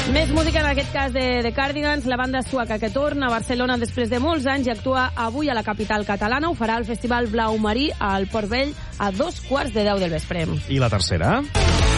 Més música, en aquest cas de Cardigans, la banda sueca que torna a Barcelona després de molts anys i actua avui a la capital catalana. Ho farà al Festival Blau Marí al Port Vell a 2:15 del vespre. I la tercera?